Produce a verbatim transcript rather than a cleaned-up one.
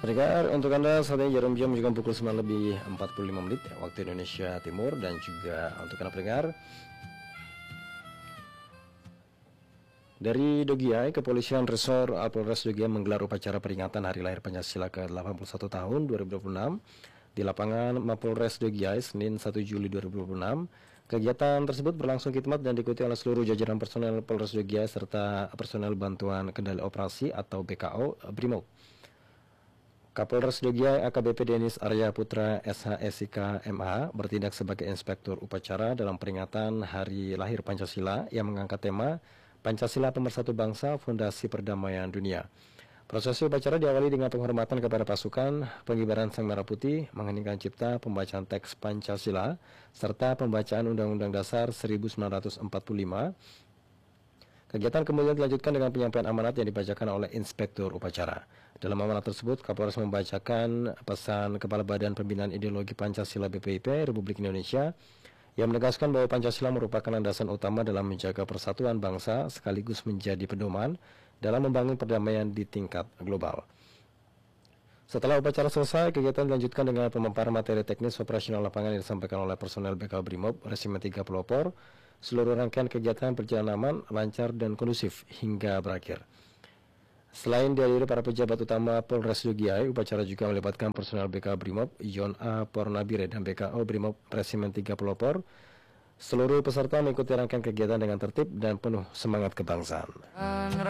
Pendengar, untuk Anda saat ini jarum jam juga pukul sembilan lebih empat puluh lima menit waktu Indonesia Timur, dan juga untuk Anda pendengar dari Dogiai, Kepolisian Resor Polres Dogiai menggelar upacara peringatan Hari Lahir Pancasila ke delapan puluh satu tahun dua ribu dua puluh enam di lapangan Mapolres Dogiai Senin satu Juli dua ribu dua puluh enam. Kegiatan tersebut berlangsung khidmat dan diikuti oleh seluruh jajaran personel Polres Dogiai serta personel Bantuan Kendali Operasi atau B K O Brimob. Kapolres Dogiai A K B P Denis Arya Putra S H S I K M A bertindak sebagai inspektur upacara dalam peringatan Hari Lahir Pancasila yang mengangkat tema Pancasila Pemersatu Bangsa Fondasi Perdamaian Dunia. Prosesi upacara diawali dengan penghormatan kepada pasukan, pengibaran Sang Merah Putih, mengheningkan cipta, pembacaan teks Pancasila, serta pembacaan Undang-Undang Dasar seribu sembilan ratus empat puluh lima. Kegiatan kemudian dilanjutkan dengan penyampaian amanat yang dibacakan oleh inspektur upacara. Dalam amanat tersebut, Kapolres membacakan pesan Kepala Badan Pembinaan Ideologi Pancasila B P I P Republik Indonesia yang menegaskan bahwa Pancasila merupakan landasan utama dalam menjaga persatuan bangsa sekaligus menjadi pedoman dalam membangun perdamaian di tingkat global. Setelah upacara selesai, kegiatan dilanjutkan dengan pemaparan materi teknis operasional lapangan yang disampaikan oleh personel B K O Brimob Resimen tiga Pelopor. Seluruh rangkaian kegiatan berjalan aman, lancar, dan kondusif hingga berakhir. Selain dihadiri para pejabat utama Polres Dogiai, upacara juga melibatkan personel B K O Brimob, Yon A Pornabire, dan B K O Brimob Resimen tiga Pelopor. Seluruh peserta mengikuti rangkaian kegiatan dengan tertib dan penuh semangat kebangsaan.